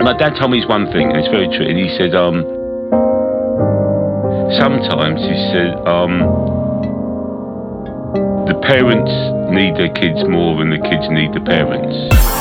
my dad told me this one thing, and it's very true. And he said, sometimes he said, the parents need their kids more than the kids need the parents.